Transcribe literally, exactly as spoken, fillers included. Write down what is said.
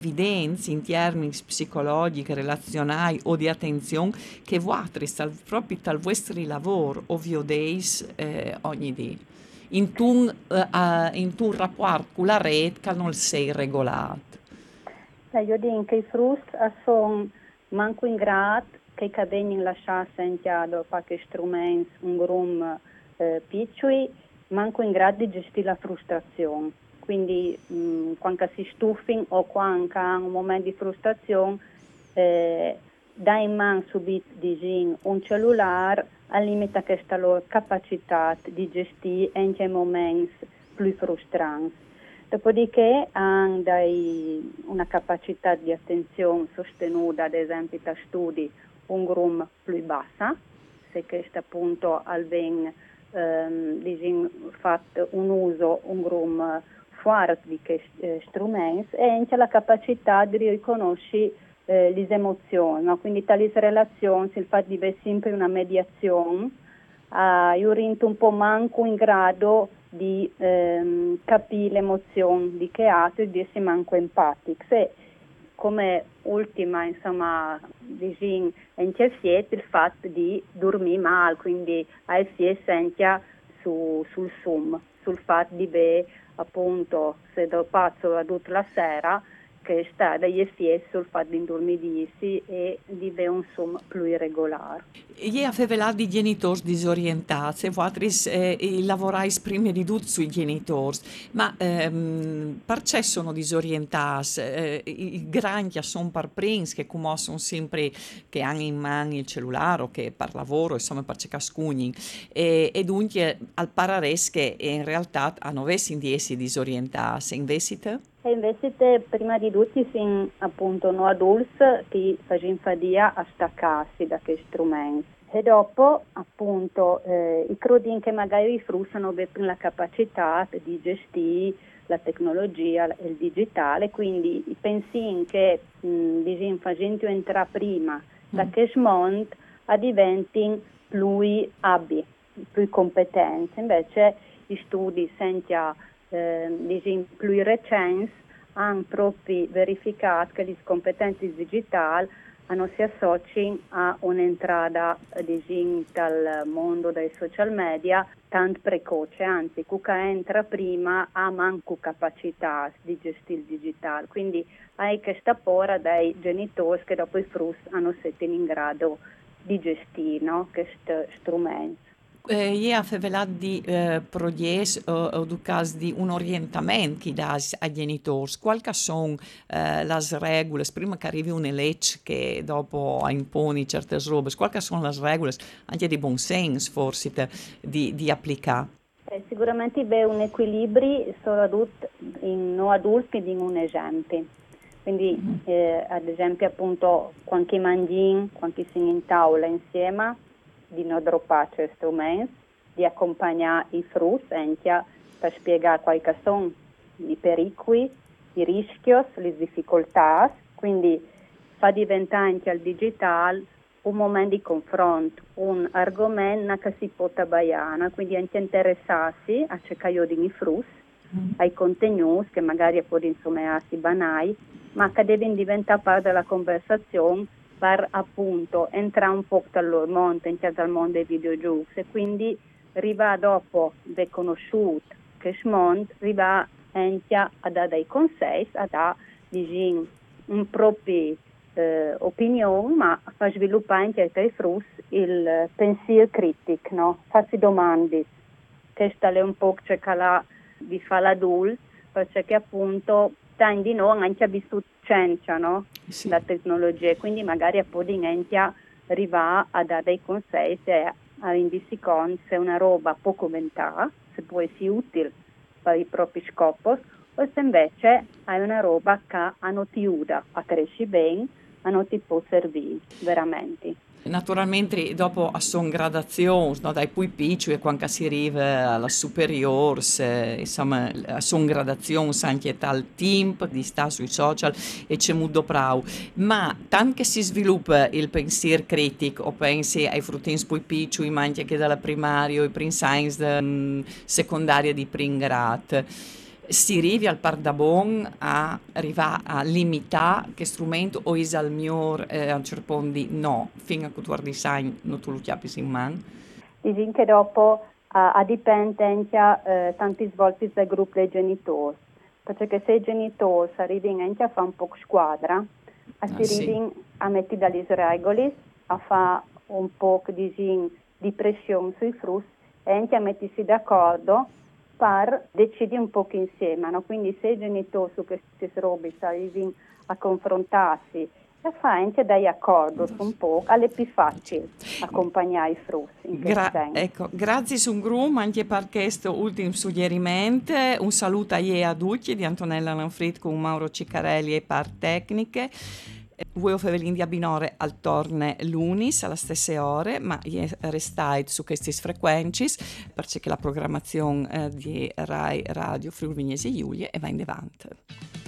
evidenze in termini psicologici, relazionali o di attenzione che voi tal, proprio dal vostro lavoro o vi eh, ogni giorno. In un, uh, in un rapporto con la rete che non sei regolato. Eh, io dico che i frusti sono manco in grado che i cabini lasciano sentire qualche strumento, un grum eh, piccoli, manco in grado di gestire la frustrazione. Quindi mh, quando si stufano o quando hanno un momento di frustrazione, eh, dai in mano subito di un cellulare, limita questa loro capacità di gestire anche momenti più frustranti. Dopodiché hanno una capacità di attenzione sostenuta, ad esempio da studi, un grum più bassa, se questo appunto al ben ehm, fatto un uso, un grum fuori di questi eh, strumenti e anche la capacità di riconoscere eh, le emozioni, no? Quindi tali relazioni, il fatto di avere sempre una mediazione, uh, io rento un po' manco in grado di ehm, capire l'emozione di che altro e di essere manco empatico. Se come ultima, insomma, diciamo, anche siete il fatto di dormire male, quindi hai senza su, sul sum, sul fatto di bere appunto se do pazzo tutta la sera che sta dagli effetti sul fatto di dormirsi e di avere un sonno più irregolare. Io avevo di genitori disorientati, voi eh, lavorai prima di tutto sui genitori, ma ehm, perché sono disorientati? Eh, I grandi sono per prins che come sono sempre che hanno in mano il cellulare o che per lavoro, insomma per cascuni e, e dunque al parares che in realtà hanno visto di essere disorientati, invece te? E invece prima di tutti sono appunto noi adulti che facciamo fatica a staccarsi da questi strumenti e dopo appunto eh, i crudini che magari frustrano per la capacità di gestire la tecnologia e il digitale, quindi i pensieri che mh, facendo entrare prima da questo mondo a diventino più abili, più competenze, invece gli studi senza Eh, diciamo, più recenti hanno proprio verificato che le competenze digitali hanno si associano a un'entrata diciamo, dal mondo dei social media tanto precoce, anzi chi entra prima ha manco capacità di gestire il digitale, quindi hai questa paura dai genitori che dopo i frusti hanno siete in grado di gestire no, questo strumento. Eh, io avevo di eh, proies o, o du cas di un orientamento che dà ai genitori. Quali sono eh, le regole, prima che arrivi una legge che dopo imponi certe robe, quali sono le regole, anche di buon senso forse, te, di, di applicare? Eh, sicuramente c'è un equilibrio solo adulti, in non adulti di un esempio. Quindi eh, ad esempio appunto quando mangiamo, quando siamo in tavola insieme, di non droppare questi strumenti, di accompagnare i frutti anche per spiegare quali sono i pericoli, i rischi, le difficoltà, quindi fa diventare anche il digitale un momento di confronto, un argomento che si può tagliare, quindi anche interessarsi a cercare di frutti, ai contenuti che magari possono essere banali, ma che devono diventare parte della conversazione per appunto entrare un po' dal loro mondo, anche dal mondo dei videogiochi e quindi arriva dopo aver conosciuto questo mondo, arriva anche a dare dei consigli, a dare diciamo, un proprio eh, opinione, ma fa sviluppare anche ai frutti il pensiero critico, no? Farsi domande. Questa è un po' cercare di fare l'adulto, perché appunto tanti di noi anche visto scienza, no? Sì. La tecnologia, quindi magari possono anche arrivare a dare dei consigli e a rendersi conto se una roba può commentare, se può essere utile per i propri scopi, o se invece è una roba che non ti aiuta a crescere bene, non ti può servire veramente. Naturalmente dopo sono gradazioni, no? Dai più piccoli e quando si arriva alla superiore, insomma, sono gradazioni anche dal tempo di stare sui social e c'è molto bravo. Ma tanto che si sviluppa il pensiero critico, o pensi ai fruttini più piccoli, ma anche dalla primaria, i primi science secondaria di primo grado, si arrivi al Pardabon a arrivare a limitare che strumento o is al miglior eh, a rispondi no, fino a che tu design non tu lo chiappi in man. Dici che dopo a, a dipende eh, tanti svolti del gruppo dei genitori, perché se i genitori arrivano anche a fare un po' squadra, a Ah, si sì. arrivano a mettere dalle regole, a fare un po' di, di pressione sui frutti e anche a mettersi d'accordo per decidere un po' insieme, no? Quindi se i genitori su queste robe arrivano a confrontarsi e fa anche dei accordi un po', è più facile accompagnare i frutti in questo Gra- senso. ecco, grazie su un grum anche per questo ultimo suggerimento. Un saluto a ie a tutti di Antonella Lanfrit con Mauro Ciccarelli e par tecniche. Voi Fevelin di Abinore al torne lunis alle stesse ore, ma restate su queste frequenze perché la programmazione eh, di Rai Radio Friuli Venezia Giulia e va in avanti.